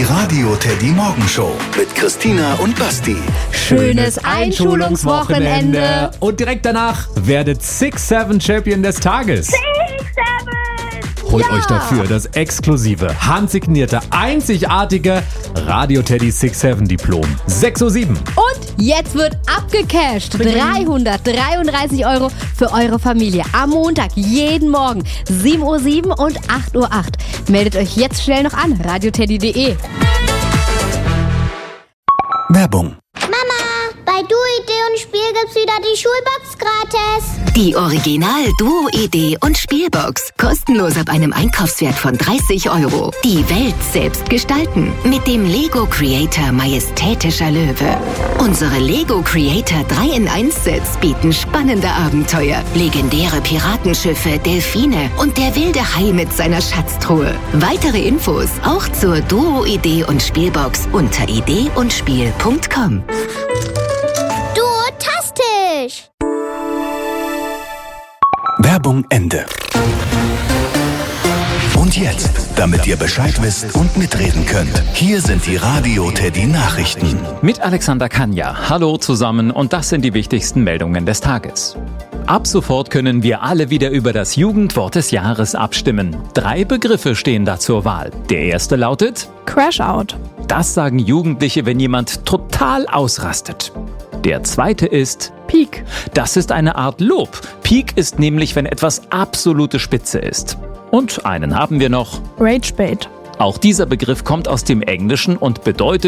Radio Teddy Morgenshow mit Christina und Basti. Schönes Einschulungswochenende. Und direkt danach werdet 6-7 Champion des Tages. 6-7! Holt euch dafür das exklusive, handsignierte, einzigartige Radio Teddy 6-7 Diplom. 6:07 Uhr. Und jetzt wird abgecasht. 333 € für eure Familie. Am Montag, jeden Morgen, 7:07 Uhr und 8:08 Uhr. Meldet euch jetzt schnell noch an, radioteddy.de. Werbung. Bei Duo-Idee und Spiel gibt's wieder die Schulbox gratis. Die Original Duo-Idee und Spielbox. Kostenlos ab einem Einkaufswert von 30 €. Die Welt selbst gestalten. Mit dem Lego Creator Majestätischer Löwe. Unsere Lego Creator 3-in-1-Sets bieten spannende Abenteuer, legendäre Piratenschiffe, Delfine und der wilde Hai mit seiner Schatztruhe. Weitere Infos auch zur Duo-Idee und Spielbox unter ideeundspiel.com. Duotastisch. Werbung Ende. Und jetzt, damit ihr Bescheid wisst und mitreden könnt, hier sind die Radio Teddy Nachrichten. Mit Alexander Kanja. Hallo zusammen und das sind die wichtigsten Meldungen des Tages. Ab sofort können wir alle wieder über das Jugendwort des Jahres abstimmen. 3 Begriffe stehen da zur Wahl. Der erste lautet Crash-Out. Das sagen Jugendliche, wenn jemand total ausrastet. Der zweite ist Peak. Das ist eine Art Lob. Peak ist nämlich, wenn etwas absolute Spitze ist. Und einen haben wir noch. Rage-Bait. Auch dieser Begriff kommt aus dem Englischen und bedeutet